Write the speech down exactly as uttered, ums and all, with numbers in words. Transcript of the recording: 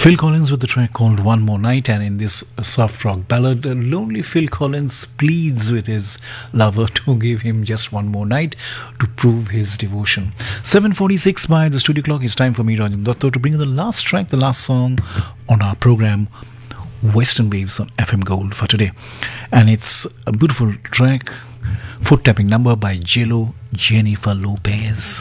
Phil Collins with the track called One More Night, and in this soft rock ballad, lonely Phil Collins pleads with his lover to give him just one more night to prove his devotion. seven forty-six by the studio clock. It's time for me, Rajan Datta, to bring you the last track, the last song on our program, Western Waves on F M Gold for today. And it's a beautiful track, foot tapping number by J-Lo, Jennifer Lopez.